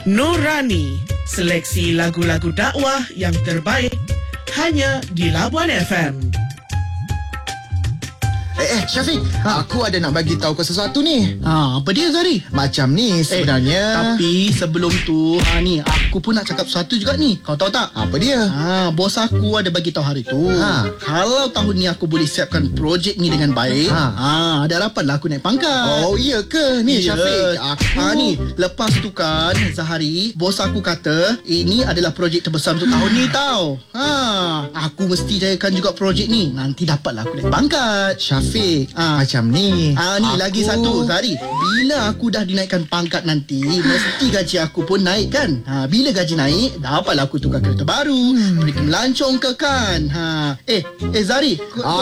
Nurani, seleksi lagu-lagu dakwah yang terbaik hanya di Labuan FM. Syafiq, aku ada nak bagi tahu kau sesuatu ni. Apa dia, Zari? Macam ni sebenarnya. Tapi sebelum tu, ni aku pun nak cakap sesuatu juga ni. Kau tahu tak? Apa dia? Bos aku ada bagi tahu hari tu. Kalau tahun ni aku boleh siapkan projek ni dengan baik, ada harapanlah aku naik pangkat. Oh, iya ke? Ni Syafiq, ni lepas tu kan, Zahari, bos aku kata ini adalah projek terbesar untuk tahun ni tau. Aku mesti jayakan juga projek ni. Nanti dapatlah aku naik pangkat. Syafiq, macam ni. Ni lagi satu, Zahari. Bila aku dah dinaikkan pangkat nanti, mesti gaji aku pun naik kan. Bila gaji naik, dapatlah aku tukar kereta baru, pergi melancong ke kan. Zahari,